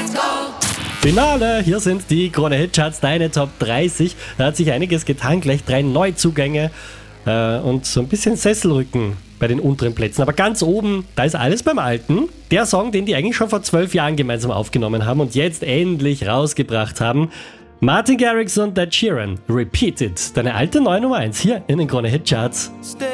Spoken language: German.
Finale, hier sind die Krone Hit Charts, deine Top 30. Da hat sich einiges getan, gleich 3 Neuzugänge und so ein bisschen Sesselrücken bei den unteren Plätzen. Aber ganz oben, da ist alles beim Alten. Der Song, den die eigentlich schon vor 12 Jahren gemeinsam aufgenommen haben und jetzt endlich rausgebracht haben. Martin Garrix und Ed Sheeran, Repeat It, deine alte neue Nummer 1 hier in den Krone Hit Charts.